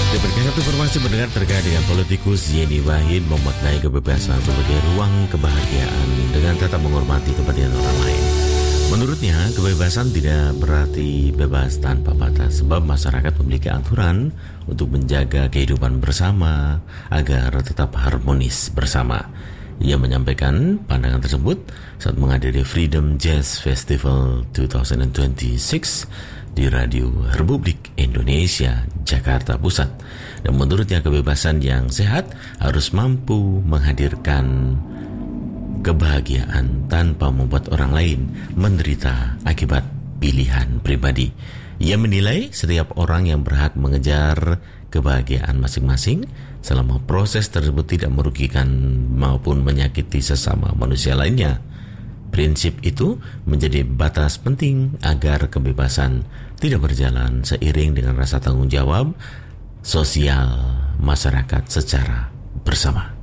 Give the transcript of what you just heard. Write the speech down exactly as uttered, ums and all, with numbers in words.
Berbagai informasi mendengar terkait dengan politikus Yeni Wahid memaknai kebebasan sebagai ruang kebahagiaan dengan tetap menghormati kepentingan orang lain. Menurutnya, kebebasan tidak berarti bebas tanpa batas, sebab masyarakat memiliki aturan untuk menjaga kehidupan bersama agar tetap harmonis bersama. Ia menyampaikan pandangan tersebut saat menghadiri Freedom Jazz Festival dua ribu dua puluh enam di Radio Republik Indonesia, Jakarta Pusat. Dan menurutnya kebebasan yang sehat harus mampu menghadirkan kebahagiaan tanpa membuat orang lain menderita akibat pilihan pribadi. Ia menilai setiap orang yang berhak mengejar kebahagiaan masing-masing selama proses tersebut tidak merugikan maupun menyakiti sesama manusia lainnya. Prinsip itu menjadi batas penting agar kebebasan tidak berjalan seiring dengan rasa tanggung jawab sosial masyarakat secara bersama.